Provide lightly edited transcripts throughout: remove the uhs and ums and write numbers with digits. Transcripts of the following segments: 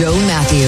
Joe Matthew.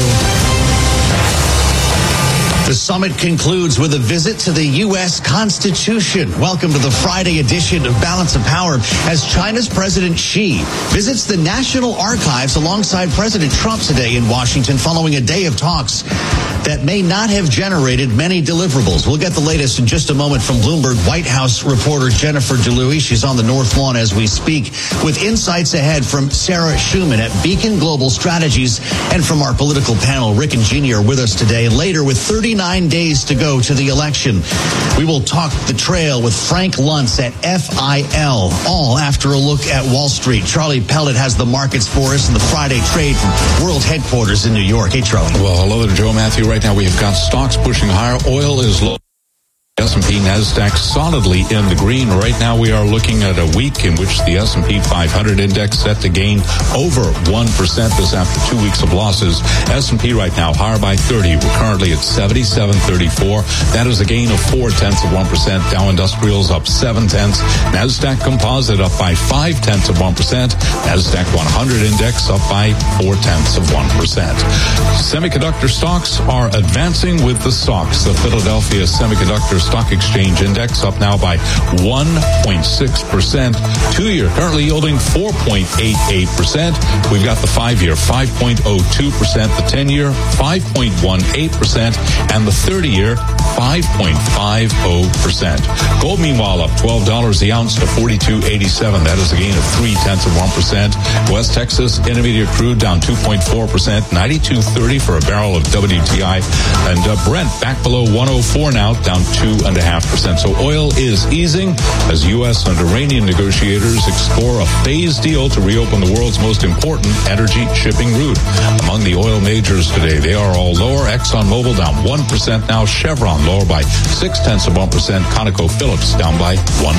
The summit concludes with a visit to the U.S. Constitution. Welcome to the Friday edition of Balance of Power as China's President Xi visits the National Archives alongside President Trump today in Washington following a day of talks that may not have generated many deliverables. We'll get the latest in just a moment from Bloomberg White House reporter Jennifer DeLuey. She's on the North Lawn as we speak with insights ahead from Sarah Schuman at Beacon Global Strategies and from our political panel. Rick and Jeannie are with us today. Later, with 39 days to go to the election, we will talk the trail with Frank Luntz at FIL, all after a look at Wall Street. Charlie Pellet has the markets for us in the Friday trade from World Headquarters in New York. Hey, Charlie. Well, hello there, Joe Matthew. Right now we've got stocks pushing higher. Oil is low. S&P Nasdaq solidly in the green. Right now we are looking at a week in which the S&P 500 index set to gain over 1% this after 2 weeks of losses. S&P right now higher by 30. We're currently at 77.34. That is a gain of 0.4%. Dow Industrials up 0.7. Nasdaq Composite up by 0.5%. Nasdaq 100 index up by 0.4%. Semiconductor stocks are advancing with the stocks. The Philadelphia Semiconductor Stock Exchange Index up now by 1.6%. 2-year currently yielding 4.88%. We've got the 5-year 5.02%, the 10-year 5.18%, and the 30-year 5.50%. Gold, meanwhile, up $12 the ounce to $42.87. That is a gain of 0.3%. West Texas Intermediate crude down 2.4%, $92.30 for a barrel of WTI, and Brent back below 104 now, down 2.5%. So oil is easing as U.S. and Iranian negotiators explore a phased deal to reopen the world's most important energy shipping route. Among the oil majors today, they are all lower. ExxonMobil down 1% now. Chevron lower by 0.6%. ConocoPhillips down by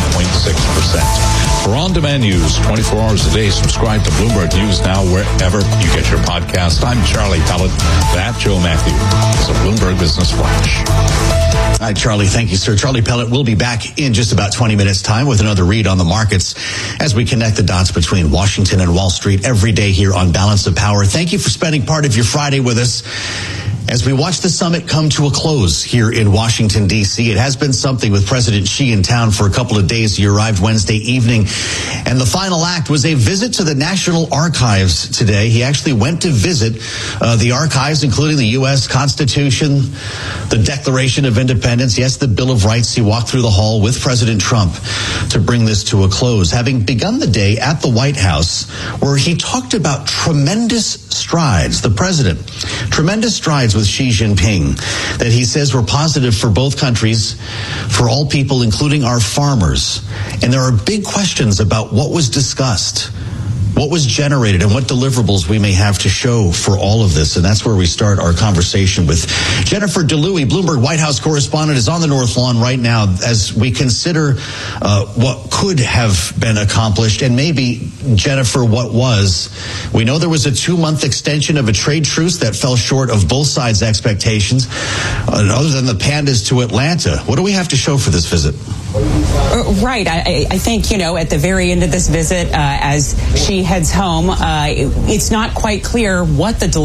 1.6%. For on-demand news, 24 hours a day, subscribe to Bloomberg News Now wherever you get your podcast. I'm Charlie Pellet. That Joe Matthew is a Bloomberg Business Flash. Hi, Charlie. Thank you, sir. Charlie Pellet will be back in just about 20 minutes' time with another read on the markets as we connect the dots between Washington and Wall Street every day here on Balance of Power. Thank you for spending part of your Friday with us. As we watch the summit come to a close here in Washington, D.C., it has been something with President Xi in town for a couple of days. He arrived Wednesday evening, and the final act was a visit to the National Archives today. He actually went to visit the archives, including the U.S. Constitution, the Declaration of Independence, yes, the Bill of Rights. He walked through the hall with President Trump to bring this to a close, having begun the day at the White House, where he talked about tremendous strides, the president, tremendous strides with Xi Jinping that he says were positive for both countries, for all people, including our farmers. And there are big questions about what was discussed, what was generated, and what deliverables we may have to show for all of this. And that's where we start our conversation with Jennifer DeLuey, Bloomberg White House correspondent, is on the North Lawn right now as we consider what could have been accomplished and maybe, Jennifer, what was. We know there was a 2-month extension of a trade truce that fell short of both sides' expectations. Other than the pandas to Atlanta, what do we have to show for this visit? Right. I think, at the very end of this visit, as she heads home, it's not quite clear what the